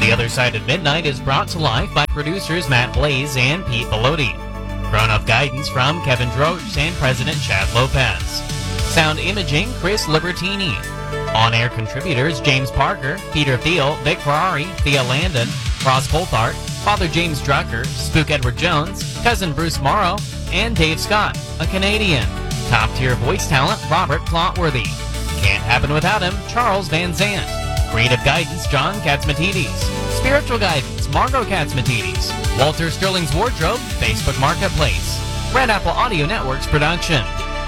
The Other Side of Midnight is brought to life by producers Matt Blaze and Pete Bellotti. Grown-up guidance from Kevin Droche and President Chad Lopez. Sound imaging, Chris Libertini. On-air contributors James Parker, Peter Thiel, Vic Ferrari, Thea Landon, Ross Coulthart, Father James Drucker, Spook Edward Jones, Cousin Bruce Morrow, and Dave Scott, a Canadian. Top-tier voice talent Robert Plotworthy. Can't happen without him, Charles Van Zant. Creative guidance, John Katzmatidis. Spiritual guidance, Margot Katzmatidis. Walter Sterling's Wardrobe, Facebook Marketplace. Red Apple Audio Network's production.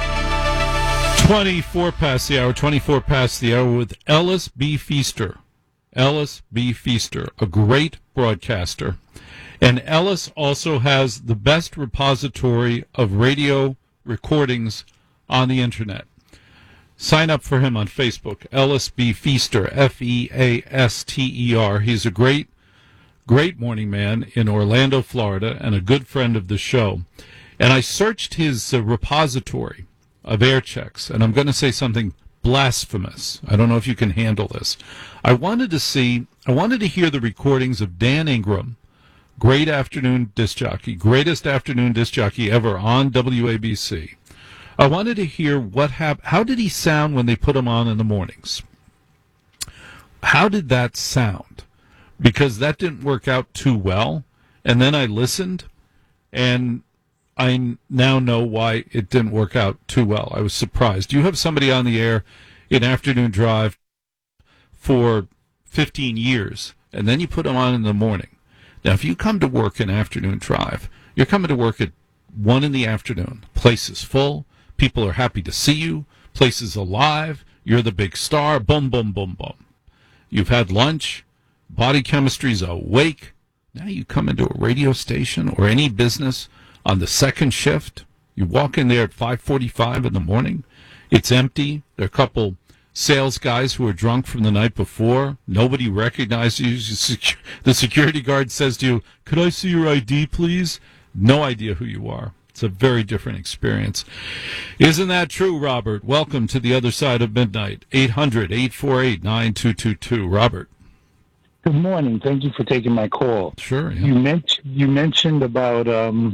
24 past the hour with Ellis B. Feaster. Ellis B. Feaster, a great broadcaster. And Ellis also has the best repository of radio recordings on the Internet. Sign up for him on Facebook, Ellis B. Feaster, Feaster. He's a great morning man in Orlando, Florida, and a good friend of the show. And I searched his repository of air checks, and I'm going to say something blasphemous. I don't know if you can handle this. I wanted to hear the recordings of Dan Ingram, greatest afternoon disc jockey ever on WABC. I wanted to hear how did he sound when they put him on in the mornings? How did that sound? Because that didn't work out too well. And then I listened, and I now know why it didn't work out too well. I was surprised. You have somebody on the air in Afternoon Drive for 15 years, and then you put them on in the morning. Now, if you come to work in Afternoon Drive, you're coming to work at 1 in the afternoon. The place is full. People are happy to see you. Place is alive. You're the big star. Boom, boom, boom, boom. You've had lunch. Body chemistry's awake. Now you come into a radio station or any business on the second shift. You walk in there at 5:45 in the morning. It's empty. There are a couple sales guys who are drunk from the night before. Nobody recognizes you. The security guard says to you, "Could I see your ID, please?" No idea who you are. It's a very different experience. Isn't that true, Robert? Welcome to The Other Side of Midnight. 800-848-9222. Robert. Good morning. Thank you for taking my call. Sure. Yeah. You mentioned about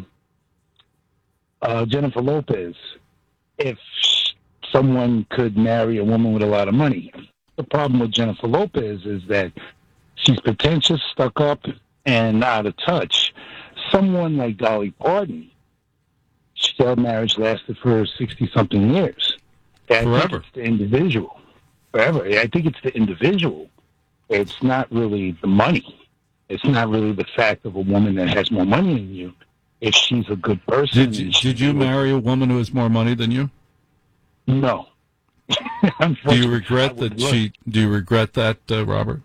Jennifer Lopez. If someone could marry a woman with a lot of money. The problem with Jennifer Lopez is that she's pretentious, stuck up, and out of touch. Someone like Dolly Parton, their marriage lasted for 60-something years. Forever. I think it's the individual. Forever. I think it's the individual. It's not really the money. It's not really the fact of a woman that has more money than you. If she's a good person. Did you marry a woman who has more money than you? No. Do you regret that, Robert?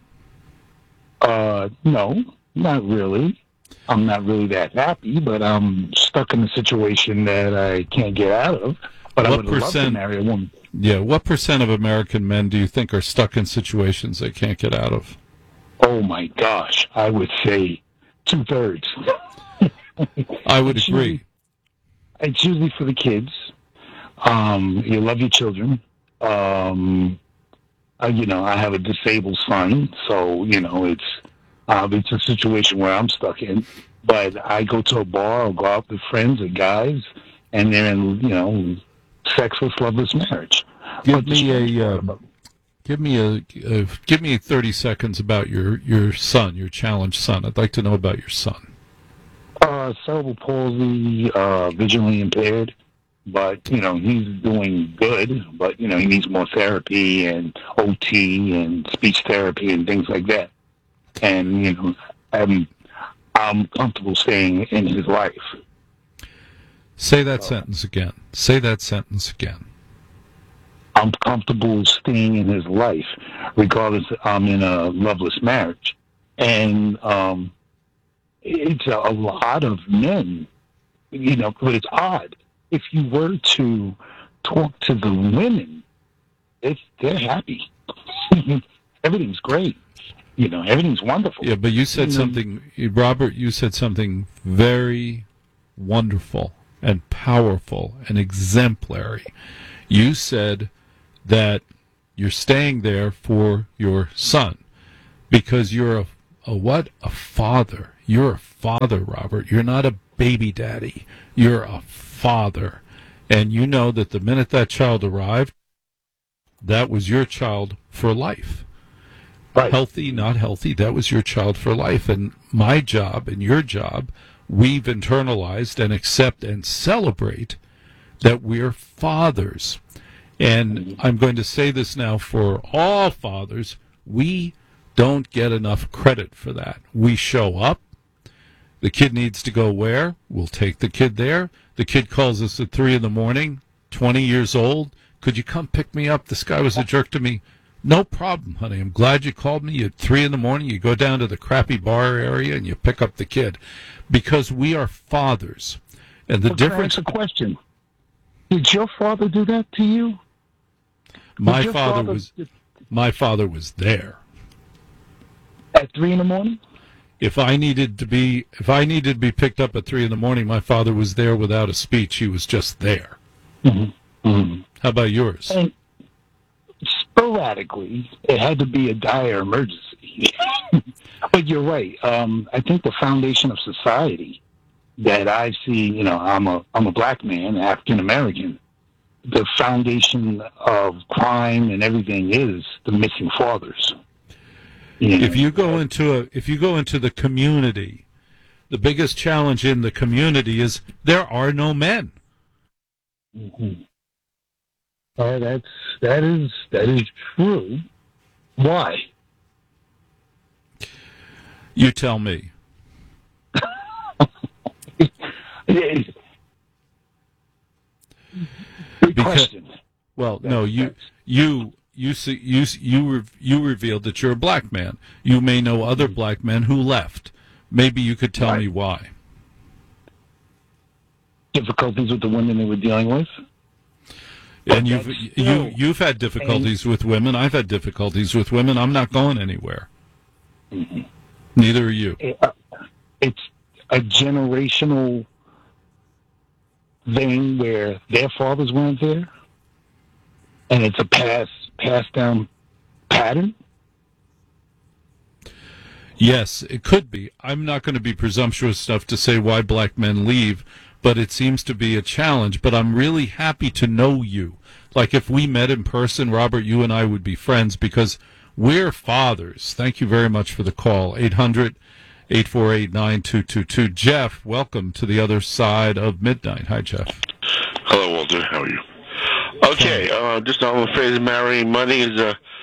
No, not really. I'm not really that happy, but I'm stuck in a situation that I can't get out of. But I would love to marry a woman. Yeah, what percent of American men do you think are stuck in situations they can't get out of? Oh, my gosh. I would say 2/3. I would agree. It's usually for the kids. You love your children. I have a disabled son, so, it's a situation where I'm stuck in. But I go to a bar or go out with friends or guys, and they're in, sexless, loveless marriage. Give me 30 seconds about your son, your challenged son. I'd like to know about your son. Cerebral palsy, visually impaired, but, he's doing good, but, he needs more therapy and OT and speech therapy and things like that. And, I'm comfortable staying in his life. Say that sentence again. Say that sentence again. I'm comfortable staying in his life, regardless I'm in a loveless marriage. And it's a lot of men, but it's odd. If you were to talk to the women, they're happy. Everything's great. Everything's wonderful. Yeah, but you said something, Robert, you said something very wonderful and powerful and exemplary. You said that you're staying there for your son because you're what? A father. You're a father, Robert. You're not a baby daddy. You're a father. And you know that the minute that child arrived, that was your child for life. Right. Healthy, not healthy, that was your child for life. And my job and your job, we've internalized and accept and celebrate that we're fathers. And I'm going to say this now for all fathers, we don't get enough credit for that. We show up. The kid needs to go where? We'll take the kid there. The kid calls us at 3 a.m, 20 years old. Could you come pick me up? This guy was a jerk to me. No problem, honey. I'm glad you called me. At 3 a.m, you go down to the crappy bar area and you pick up the kid. Because we are fathers. And the difference... Can I ask a question? Did your father do that to you? My father was there. At 3 a.m? If I needed to be picked up at 3 a.m, my father was there without a speech. He was just there. Mm-hmm. Mm-hmm. How about yours? And sporadically, it had to be a dire emergency. But you're right. I think the foundation of society that I see, I'm a black man, African American. The foundation of crime and everything is the missing fathers. If you go into the community, the biggest challenge in the community is there are no men. Mm-hmm. That is true. Why? You tell me. Good question. Well, no, you revealed that you're a black man. You may know other black men who left. Maybe you could tell me why. Difficulties with the women they were dealing with. And you've had difficulties with women. I've had difficulties with women. I'm not going anywhere. Mm-hmm. Neither are you. It's a generational thing where their fathers weren't there, and it's a passed down pattern. Yes, it could be. I'm not going to be presumptuous enough to say why black men leave, but it seems to be a challenge. But I'm really happy to know you. Like if we met in person, Robert, you and I would be friends because we're fathers. Thank you very much for the call. 800-848-9222. Jeff, welcome to the other side of midnight. Hi, Jeff. Hello, Walter. How are you? Okay, just on the phrase marrying money is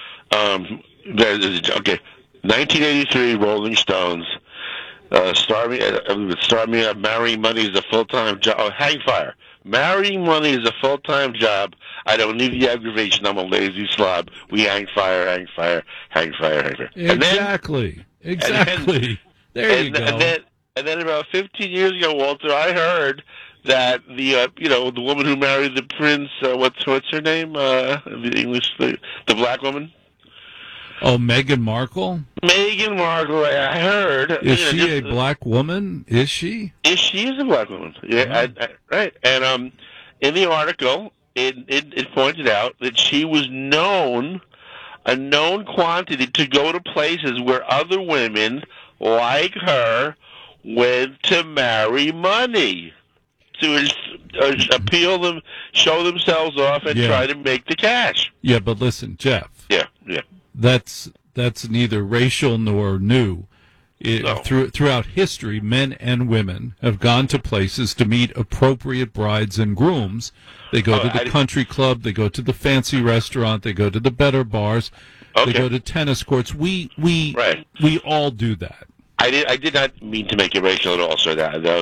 okay. 1983, Rolling Stones. Start me up. Marrying money is a full-time job. Oh, hang fire. Marrying money is a full-time job. I don't need the aggravation. I'm a lazy slob. We hang fire, hang fire, hang fire, hang fire. Exactly. There you go. And then about 15 years ago, Walter, I heard that the woman who married the prince, what's her name? The English, the black woman. Oh, Meghan Markle? Meghan Markle, I heard. Is she a black woman? Is she? She is a black woman. Yeah, right. And in the article, it pointed out that she was a known quantity to go to places where other women like her went to marry money, to appeal them, show themselves off, and try to make the cash. Yeah, but listen, Jeff. Yeah. That's neither racial nor new. No. Throughout history, men and women have gone to places to meet appropriate brides and grooms. They go to the country club. They go to the fancy restaurant. They go to the better bars. Okay. They go to tennis courts. We all do that. I did not mean to make it racial at all, sir.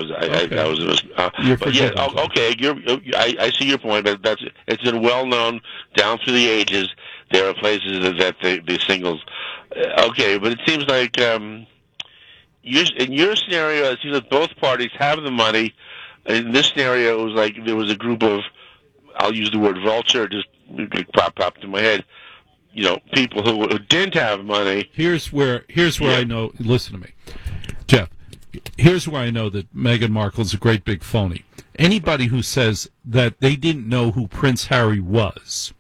I see your point, but it's been well known down through the ages. There are places that the singles. Okay, but it seems like in your scenario, it seems that both parties have the money. In this scenario, it was like there was a group of, I'll use the word vulture, just popped in my head. People who didn't have money. Here's where I know. Listen to me, Jeff. Here's where I know that Meghan Markle's a great big phony. Anybody who says that they didn't know who Prince Harry was,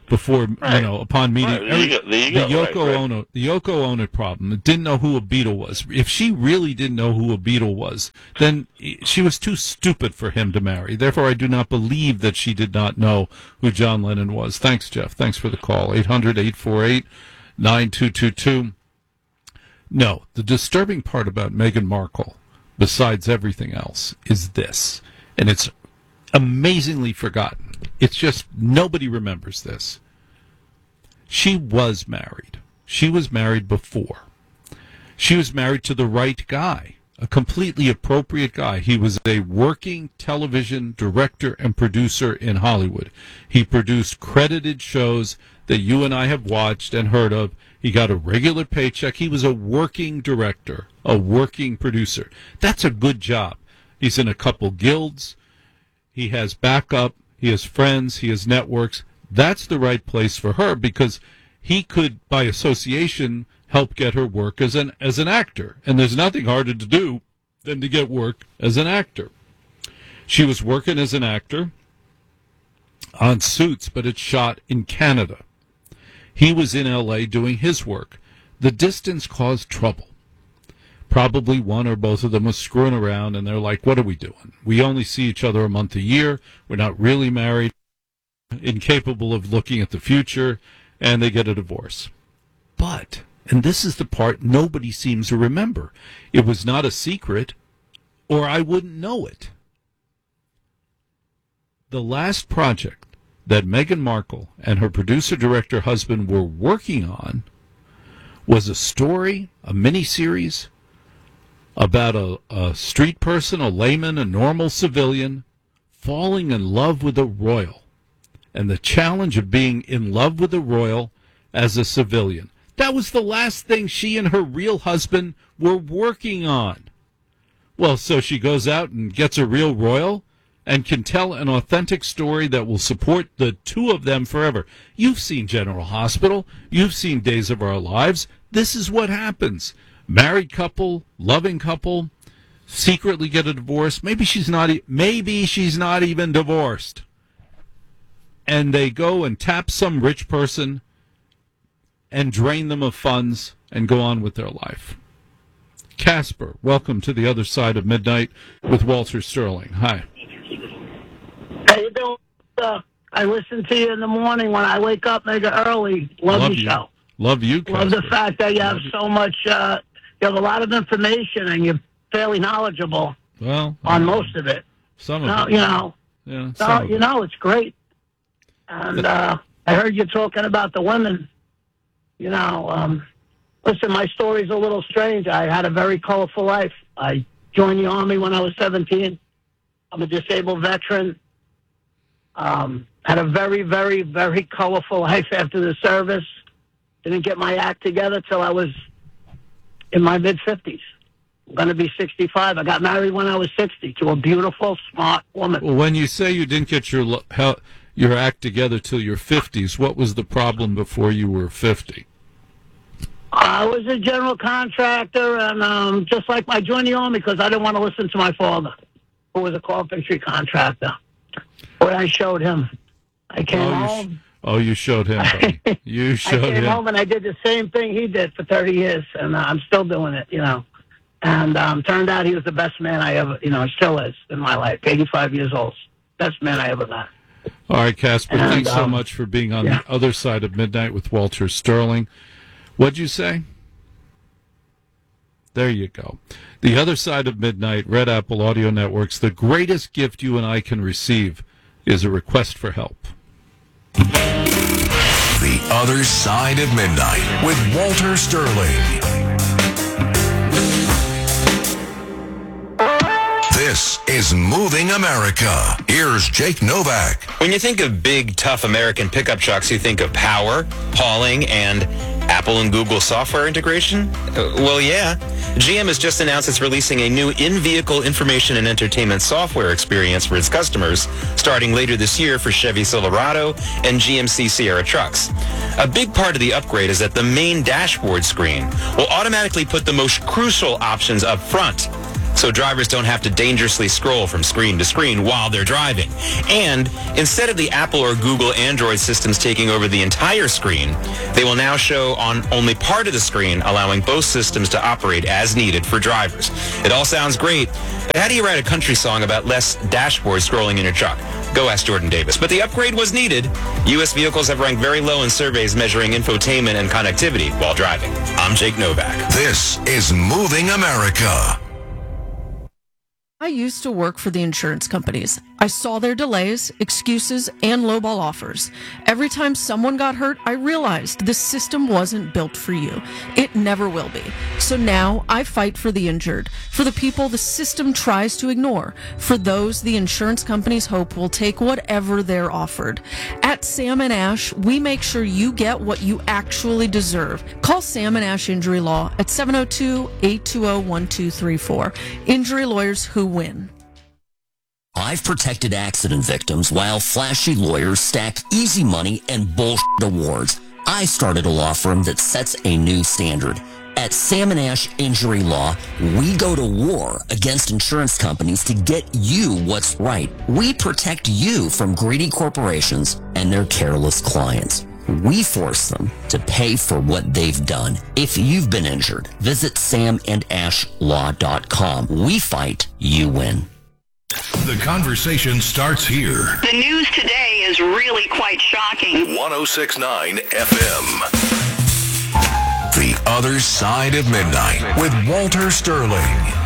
before, upon meeting Right. There you go. the Yoko Ono problem. Didn't know who a Beatle was. If she really didn't know who a Beatle was, then she was too stupid for him to marry. Therefore, I do not believe that she did not know who John Lennon was. Thanks, Jeff. Thanks for the call. 800-848-9222. No, the disturbing part about Meghan Markle, besides everything else, is this. And it's amazingly forgotten. It's just nobody remembers this. She was married. She was married before. She was married to the right guy, a completely appropriate guy. He was a working television director and producer in Hollywood. He produced credited shows that you and I have watched and heard of. He got a regular paycheck. He was a working director, a working producer. That's a good job. He's in a couple guilds. He has backup. He has friends. He has networks. That's the right place for her because he could, by association, help get her work as an actor. And there's nothing harder to do than to get work as an actor. She was working as an actor on Suits, but it's shot in Canada. He was in L.A. doing his work. The distance caused trouble. Probably one or both of them was screwing around, and they're like, what are we doing? We only see each other a month a year. We're not really married, incapable of looking at the future, and they get a divorce. But, and this is the part nobody seems to remember, it was not a secret, or I wouldn't know it. The last project that Meghan Markle and her producer-director husband were working on was a story, a miniseries, about a street person, a layman, a normal civilian, falling in love with a royal, and the challenge of being in love with a royal as a civilian. That was the last thing she and her real husband were working on. Well, so she goes out and gets a real royal and can tell an authentic story that will support the two of them forever. You've seen General Hospital. You've seen Days of Our Lives. This is what happens. Married couple, loving couple, secretly get a divorce. Maybe she's not even divorced. And they go and tap some rich person and drain them of funds and go on with their life. Casper, welcome to the other side of midnight with Walter Sterling. Hi. How you doing? I listen to you in the morning when I wake up mega early. Love your show. Love you, Casper. Love the fact that you have so much, you have a lot of information and you're fairly knowledgeable on most of it. Some of it. It's great. And I heard you talking about the women. Listen, my story's a little strange. I had a very colorful life. I joined the Army when I was 17. I'm a disabled veteran. Had a very, very, very colorful life after the service. Didn't get my act together till I was in my mid-50s. I'm going to be 65. I got married when I was 60 to a beautiful, smart woman. Well, when you say you didn't get your act together till your 50s, what was the problem before you were 50? I was a general contractor, and just like I joined the Army because I didn't want to listen to my father, who was a carpentry contractor. But I showed him. I came home. You showed him. You showed him. I came home and I did the same thing he did for 30 years, and I'm still doing it, And turned out he was the best man I ever, still is in my life. 85 years old. Best man I ever met. All right, Casper, thanks so much for being on the other side of midnight with Walter Sterling. What'd you say? There you go. The other side of midnight, Red Apple Audio Networks. The greatest gift you and I can receive is a request for help. The Other Side of Midnight with Walter Sterling. This is Moving America. Here's Jake Novak. When you think of big, tough American pickup trucks, you think of power, hauling, and Apple and Google software integration? Well, yeah. GM has just announced it's releasing a new in-vehicle information and entertainment software experience for its customers starting later this year for Chevy Silverado and GMC Sierra trucks. A big part of the upgrade is that the main dashboard screen will automatically put the most crucial options up front. so drivers don't have to dangerously scroll from screen to screen while they're driving. And instead of the Apple or Google Android systems taking over the entire screen, they will now show on only part of the screen, allowing both systems to operate as needed for drivers. It all sounds great, but how do you write a country song about less dashboard scrolling in your truck? Go ask Jordan Davis. But the upgrade was needed. U.S. vehicles have ranked very low in surveys measuring infotainment and connectivity while driving. I'm Jake Novak. This is Moving America. I used to work for the insurance companies. I saw their delays, excuses, and lowball offers. Every time someone got hurt, I realized the system wasn't built for you. It never will be. So now I fight for the injured, for the people the system tries to ignore, for those the insurance companies hope will take whatever they're offered. At Sam & Ash, we make sure you get what you actually deserve. Call Sam & Ash Injury Law at 702-820-1234. Injury lawyers who win. I've protected accident victims while flashy lawyers stack easy money and bullshit awards. I started a law firm that sets a new standard. At Sam & Ash Injury Law, we go to war against insurance companies to get you what's right. We protect you from greedy corporations and their careless clients. We force them to pay for what they've done. If you've been injured, visit samandashlaw.com. We fight, you win. The conversation starts here. The news today is really quite shocking. 106.9 FM. The Other Side of Midnight with Walter Sterling.